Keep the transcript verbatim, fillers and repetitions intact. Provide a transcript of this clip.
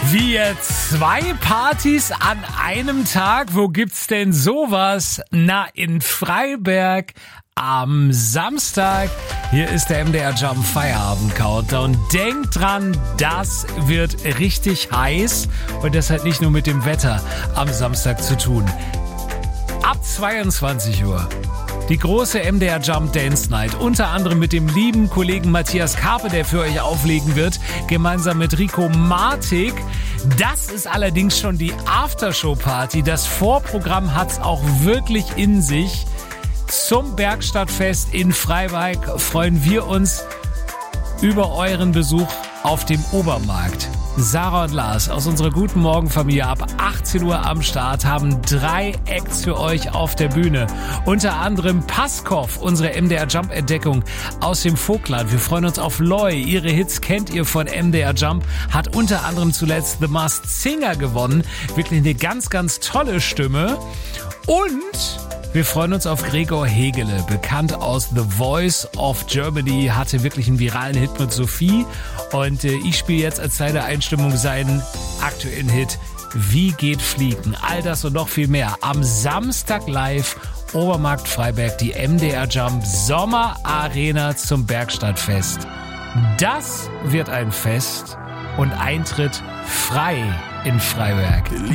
Wie jetzt zwei Partys an einem Tag? Wo gibt's denn sowas? Na, in Freiberg am Samstag. Hier ist der M D R Jump Feierabend Countdown. Denkt dran, das wird richtig heiß und das hat nicht nur mit dem Wetter am Samstag zu tun. Ab zweiundzwanzig Uhr. Die große M D R Jump Dance Night, unter anderem mit dem lieben Kollegen Matthias Karpe, der für euch auflegen wird, gemeinsam mit Rico Martik. Das ist allerdings schon die Aftershow-Party. Das Vorprogramm hat's auch wirklich in sich. Zum Bergstadtfest in Freiberg freuen wir uns über euren Besuch auf dem Obermarkt. Sarah und Lars aus unserer Guten Morgen Familie ab achtzehn Uhr am Start haben drei Acts für euch auf der Bühne. Unter anderem Paskov, unsere M D R Jump Entdeckung aus dem Vogtland. Wir freuen uns auf Loy. Ihre Hits kennt ihr von M D R Jump. Hat unter anderem zuletzt The Masked Singer gewonnen. Wirklich eine ganz, ganz tolle Stimme. Und wir freuen uns auf Gregor Hegele, bekannt aus The Voice of Germany, hatte wirklich einen viralen Hit mit Sophie und äh, ich spiele jetzt als kleine Einstimmung seinen aktuellen Hit Wie geht Fliegen? All das und noch viel mehr am Samstag live, Obermarkt Freiberg, die M D R Jump Sommerarena zum Bergstadtfest. Das wird ein Fest und Eintritt frei in Freiberg.